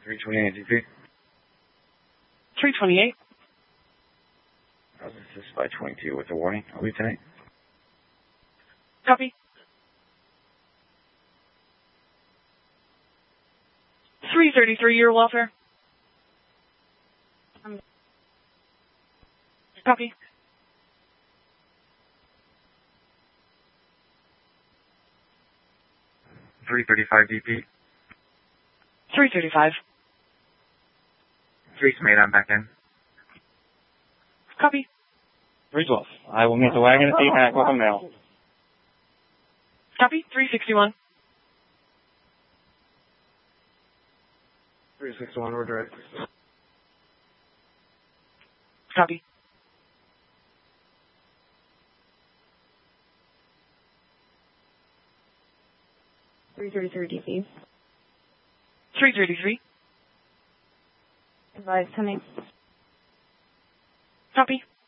328 DP. 328. This is by 22 with a warning. I'll be tonight. Copy. 333, your welfare. Copy. 335 DP. 335. 3 made on back in. Copy. 312. I will meet the wagon at D-Hack with a mail. Copy. 361. 361, we're direct. Copy. DP. 333. Advise coming. Copy.